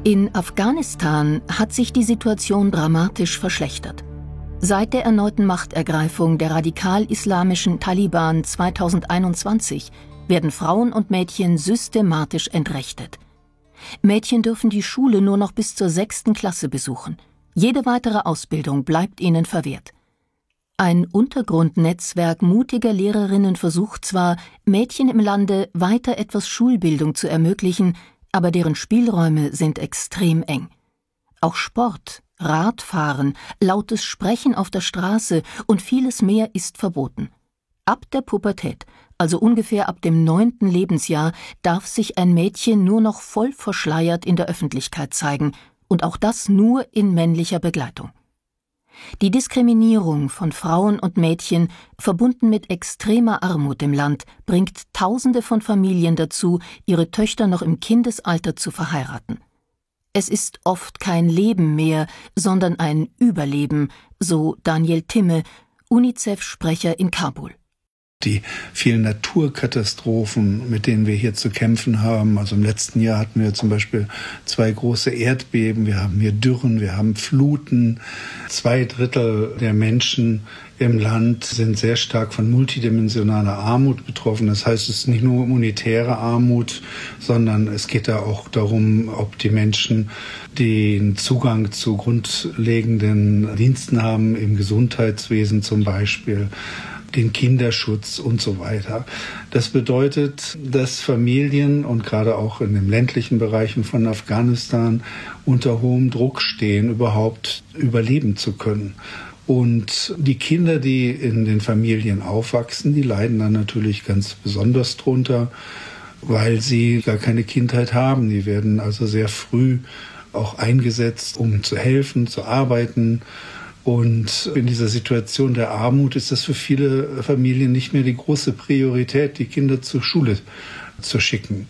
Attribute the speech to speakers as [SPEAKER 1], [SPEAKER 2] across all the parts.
[SPEAKER 1] In Afghanistan hat sich die Situation dramatisch verschlechtert. Seit der erneuten Machtergreifung der radikal-islamischen Taliban 2021 werden Frauen und Mädchen systematisch entrechtet. Mädchen dürfen die Schule nur noch bis zur 6. Klasse besuchen. Jede weitere Ausbildung bleibt ihnen verwehrt. Ein Untergrundnetzwerk mutiger Lehrerinnen versucht zwar, Mädchen im Lande weiter etwas Schulbildung zu ermöglichen, aber deren Spielräume sind extrem eng. Auch Sport, Radfahren, lautes Sprechen auf der Straße und vieles mehr ist verboten. Ab der Pubertät, also ungefähr ab dem 9. Lebensjahr, darf sich ein Mädchen nur noch voll verschleiert in der Öffentlichkeit zeigen, und auch das nur in männlicher Begleitung. Die Diskriminierung von Frauen und Mädchen, verbunden mit extremer Armut im Land, bringt Tausende von Familien dazu, ihre Töchter noch im Kindesalter zu verheiraten. Es ist oft kein Leben mehr, sondern ein Überleben, so Daniel Timme, UNICEF-Sprecher in Kabul.
[SPEAKER 2] Die vielen Naturkatastrophen, mit denen wir hier zu kämpfen haben. Also im letzten Jahr hatten wir zum Beispiel 2 große Erdbeben, wir haben hier Dürren, wir haben Fluten. 2/3 der Menschen im Land sind sehr stark von multidimensionaler Armut betroffen. Das heißt, es ist nicht nur monetäre Armut, sondern es geht da auch darum, ob die Menschen den Zugang zu grundlegenden Diensten haben, im Gesundheitswesen zum Beispiel, den Kinderschutz und so weiter. Das bedeutet, dass Familien und gerade auch in den ländlichen Bereichen von Afghanistan unter hohem Druck stehen, überhaupt überleben zu können. Und die Kinder, die in den Familien aufwachsen, die leiden dann natürlich ganz besonders drunter, weil sie gar keine Kindheit haben. Die werden also sehr früh auch eingesetzt, um zu helfen, zu arbeiten. Und in dieser Situation der Armut ist das für viele Familien nicht mehr die große Priorität, die Kinder zur Schule zu schicken.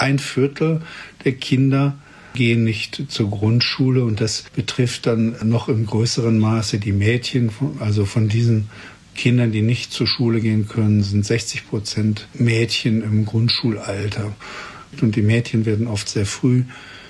[SPEAKER 2] 1/4 der Kinder gehen nicht zur Grundschule und das betrifft dann noch im größeren Maße die Mädchen. Also von diesen Kindern, die nicht zur Schule gehen können, sind 60% Mädchen im Grundschulalter. Und die Mädchen werden oft sehr früh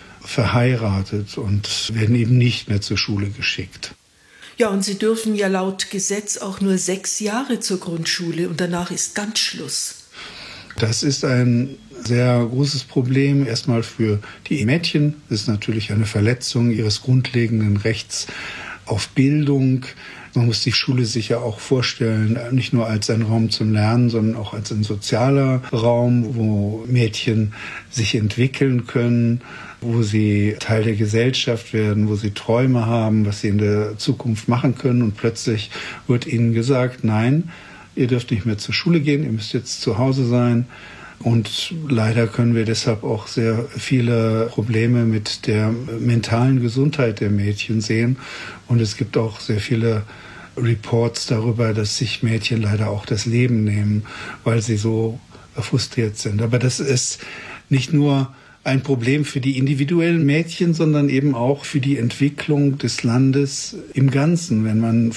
[SPEAKER 2] verheiratet und werden eben nicht mehr zur Schule geschickt.
[SPEAKER 3] Ja, und sie dürfen ja laut Gesetz auch nur 6 Jahre zur Grundschule und danach ist ganz Schluss.
[SPEAKER 2] Das ist ein sehr großes Problem. Erstmal für die Mädchen. Das ist natürlich eine Verletzung ihres grundlegenden Rechts auf Bildung. Man muss die Schule sich ja auch vorstellen, nicht nur als ein Raum zum Lernen, sondern auch als ein sozialer Raum, wo Mädchen sich entwickeln können, wo sie Teil der Gesellschaft werden, wo sie Träume haben, was sie in der Zukunft machen können. Und plötzlich wird ihnen gesagt, nein, ihr dürft nicht mehr zur Schule gehen, ihr müsst jetzt zu Hause sein. Und leider können wir deshalb auch sehr viele Probleme mit der mentalen Gesundheit der Mädchen sehen. Und es gibt auch sehr viele Reports darüber, dass sich Mädchen leider auch das Leben nehmen, weil sie so frustriert sind. Aber das ist nicht nur ein Problem für die individuellen Mädchen, sondern eben auch für die Entwicklung des Landes im Ganzen. Wenn man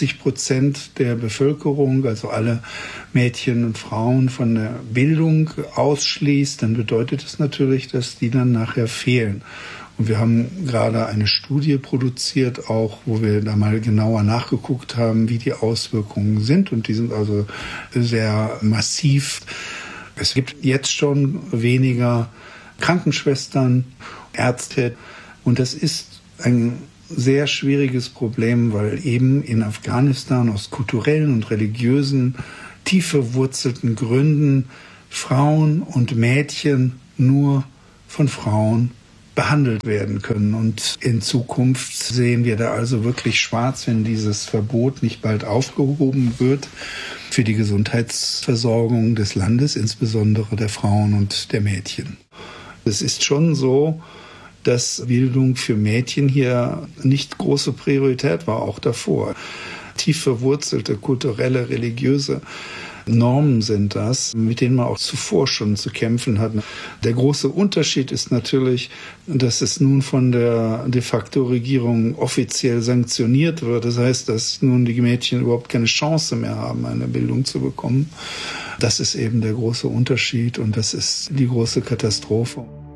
[SPEAKER 2] 50% der Bevölkerung, also alle Mädchen und Frauen von der Bildung ausschließt, dann bedeutet es natürlich, dass die dann nachher fehlen. Und wir haben gerade eine Studie produziert, auch wo wir da mal genauer nachgeguckt haben, wie die Auswirkungen sind. Und die sind also sehr massiv. Es gibt jetzt schon weniger Krankenschwestern, Ärzte. Und das ist ein sehr schwieriges Problem, weil eben in Afghanistan aus kulturellen und religiösen, tief verwurzelten Gründen Frauen und Mädchen nur von Frauen behandelt werden können. Und in Zukunft sehen wir da also wirklich schwarz, wenn dieses Verbot nicht bald aufgehoben wird für die Gesundheitsversorgung des Landes, insbesondere der Frauen und der Mädchen. Es ist schon so, dass Bildung für Mädchen hier nicht große Priorität war, auch davor. Tief verwurzelte kulturelle, religiöse Normen sind das, mit denen man auch zuvor schon zu kämpfen hat. Der große Unterschied ist natürlich, dass es nun von der de facto Regierung offiziell sanktioniert wird. Das heißt, dass nun die Mädchen überhaupt keine Chance mehr haben, eine Bildung zu bekommen. Das ist eben der große Unterschied und das ist die große Katastrophe.